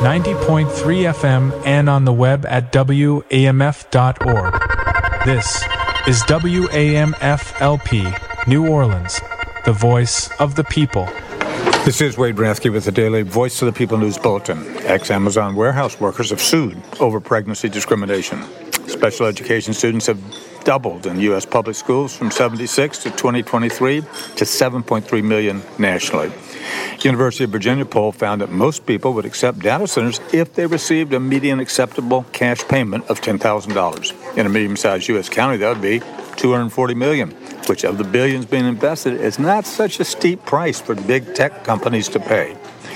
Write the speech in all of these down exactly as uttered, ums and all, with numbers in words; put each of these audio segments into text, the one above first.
ninety point three F M and on the web at W A M F dot org. This is W A M F L P, New Orleans, the voice of the people. This is Wade Rathke with the daily Voice of the People News Bulletin. Ex-Amazon warehouse workers have sued over pregnancy discrimination. Special education students have doubled in U S public schools from seventy-six to twenty twenty-three to seven point three million nationally. University of Virginia poll found that most people would accept data centers if they received a median acceptable cash payment of ten thousand dollars. In a medium-sized U S county, that would be two hundred forty million dollars, which of the billions being invested is not such a steep price for big tech companies to pay.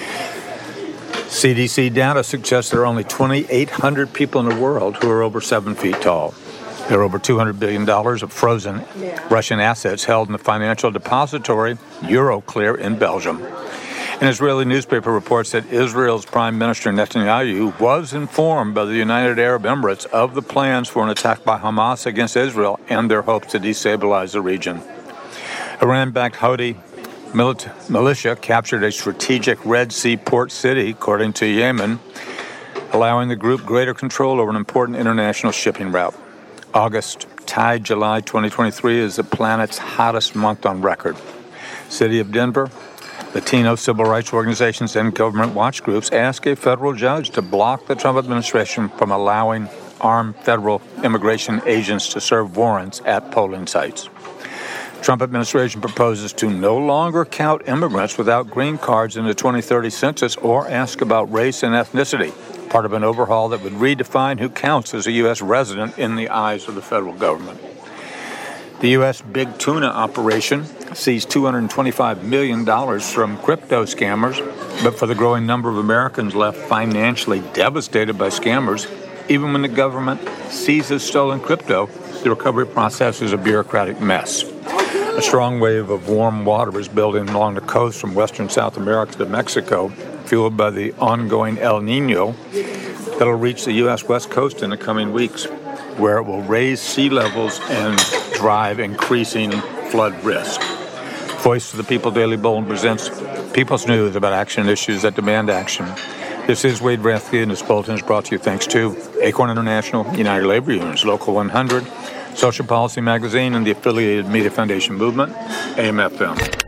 C D C data suggests there are only twenty-eight hundred people in the world who are over seven feet tall. There are over two hundred billion dollars of frozen Russian assets held in the financial depository Euroclear in Belgium. An Israeli newspaper reports that Israel's Prime Minister Netanyahu was informed by the United Arab Emirates of the plans for an attack by Hamas against Israel and their hopes to destabilize the region. Iran-backed Houthi milit- militia captured a strategic Red Sea port city, according to Yemen, allowing the group greater control over an important international shipping route. August tied July twenty twenty-three is the planet's hottest month on record. City of Denver, Latino civil rights organizations and government watch groups ask a federal judge to block the Trump administration from allowing armed federal immigration agents to serve warrants at polling sites. Trump administration proposes to no longer count immigrants without green cards in the twenty thirty census or ask about race and ethnicity, part of an overhaul that would redefine who counts as a U S resident in the eyes of the federal government. The U S Big Tuna operation seized two hundred twenty-five million dollars from crypto scammers, but for the growing number of Americans left financially devastated by scammers, even when the government seizes stolen crypto, the recovery process is a bureaucratic mess. A strong wave of warm water is building along the coast from western South America to Mexico, fueled by the ongoing El Nino that will reach the U S West Coast in the coming weeks, where it will raise sea levels and drive increasing flood risk. Voice of the People Daily Bulletin presents People's News about action issues that demand action. This is Wade Rathke, and this bulletin is brought to you thanks to Acorn International, United Labor Unions, Local one hundred, Social Policy Magazine, and the affiliated Media Foundation Movement, A M F M.